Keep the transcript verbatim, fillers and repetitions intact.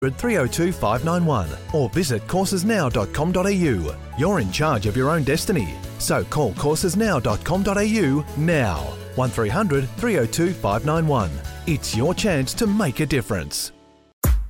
three oh two five nine one or visit courses now dot com dot a u. You're in charge of your own destiny, so call courses now dot com dot a u now. one three hundred three oh two five nine one. It's your chance to make a difference.